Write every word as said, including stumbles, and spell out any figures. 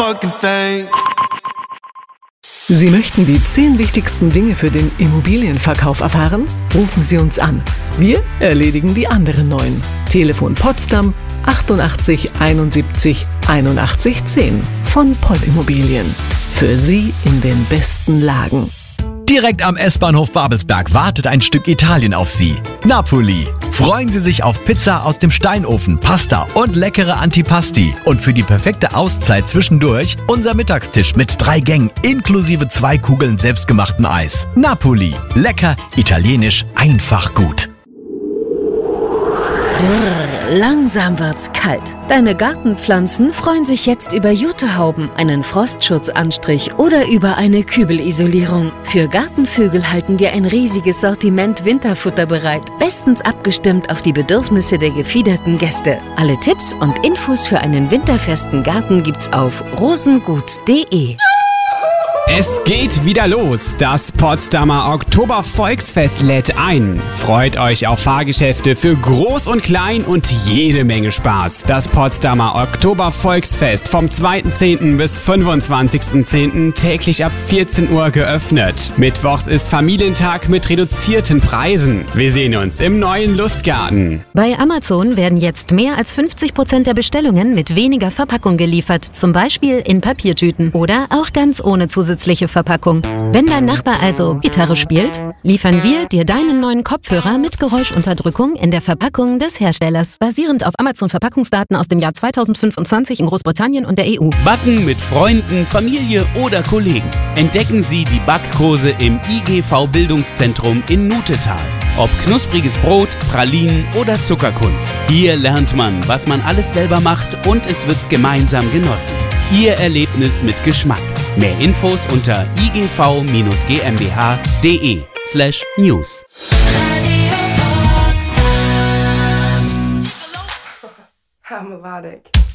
fucking thing. Sie möchten die zehn wichtigsten Dinge für den Immobilienverkauf erfahren? Rufen Sie uns an. Wir erledigen die anderen neun. Telefon Potsdam achtundachtzig einundsiebzig einundachtzig zehn von Poll Immobilien. Für Sie in den besten Lagen. Direkt am S-Bahnhof Babelsberg wartet ein Stück Italien auf Sie. Napoli. Freuen Sie sich auf Pizza aus dem Steinofen, Pasta und leckere Antipasti. Und für die perfekte Auszeit zwischendurch unser Mittagstisch mit drei Gängen inklusive zwei Kugeln selbstgemachten Eis. Napoli. Lecker, italienisch, einfach gut. Brrr, langsam wird's kalt. Deine Gartenpflanzen freuen sich jetzt über Jutehauben, einen Frostschutzanstrich oder über eine Kübelisolierung. Für Gartenvögel halten wir ein riesiges Sortiment Winterfutter bereit, bestens abgestimmt auf die Bedürfnisse der gefiederten Gäste. Alle Tipps und Infos für einen winterfesten Garten gibt's auf rosengut punkt de. Es geht wieder los. Das Potsdamer Oktobervolksfest lädt ein. Freut euch auf Fahrgeschäfte für Groß und Klein und jede Menge Spaß. Das Potsdamer Oktobervolksfest vom zweiten zehnten bis fünfundzwanzigsten zehnten täglich ab vierzehn Uhr geöffnet. Mittwochs ist Familientag mit reduzierten Preisen. Wir sehen uns im neuen Lustgarten. Bei Amazon werden jetzt mehr als fünfzig Prozent der Bestellungen mit weniger Verpackung geliefert. Zum Beispiel in Papiertüten oder auch ganz ohne zusätzliche Verpackung. Wenn dein Nachbar also Gitarre spielt, liefern wir dir deinen neuen Kopfhörer mit Geräuschunterdrückung in der Verpackung des Herstellers, basierend auf Amazon-Verpackungsdaten aus dem Jahr zweitausendfünfundzwanzig in Großbritannien und der E U. Backen mit Freunden, Familie oder Kollegen. Entdecken Sie die Backkurse im I G V-Bildungszentrum in Nutetal. Ob knuspriges Brot, Pralinen oder Zuckerkunst. Hier lernt man, was man alles selber macht und es wird gemeinsam genossen. Ihr Erlebnis mit Geschmack. Mehr Infos unter igv gmbh punkt de slash news. Hammerwadig.